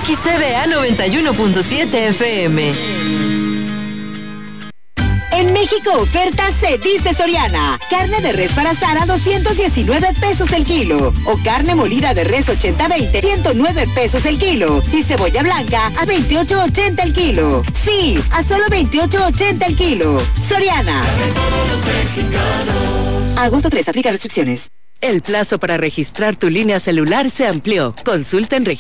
XCDA 91.7 FM. En México, oferta se dice Soriana. Carne de res para asar a 219 pesos el kilo. O carne molida de res 80-20, 109 pesos el kilo. Y cebolla blanca a 28.80 el kilo. Sí, a solo 28.80 el kilo. Soriana. Agosto 3, aplica restricciones. El plazo para registrar tu línea celular se amplió. Consulta en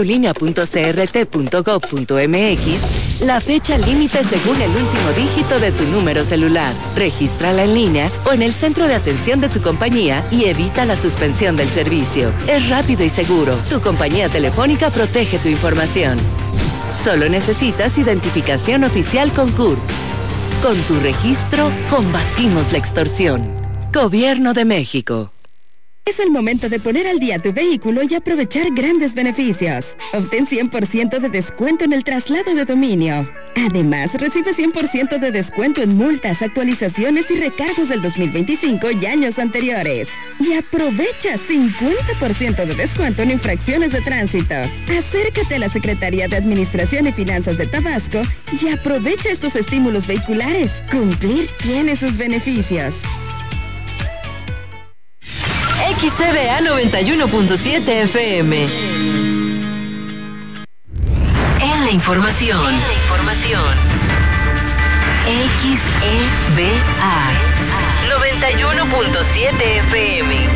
registratulinea.crt.gov.mx la fecha límite según el último dígito de tu número celular. Regístrala en línea o en el centro de atención de tu compañía y evita la suspensión del servicio. Es rápido y seguro. Tu compañía telefónica protege tu información. Solo necesitas identificación oficial con CURP. Con tu registro, combatimos la extorsión. Gobierno de México. Es el momento de poner al día tu vehículo y aprovechar grandes beneficios. Obtén 100% de descuento en el traslado de dominio. Además, recibe 100% de descuento en multas, actualizaciones y recargos del 2025 y años anteriores. Y aprovecha 50% de descuento en infracciones de tránsito. Acércate a la Secretaría de Administración y Finanzas de Tabasco y aprovecha estos estímulos vehiculares. Cumplir tiene sus beneficios. XCDA 91.7 FM. En la información. XEBA 91.7 FM.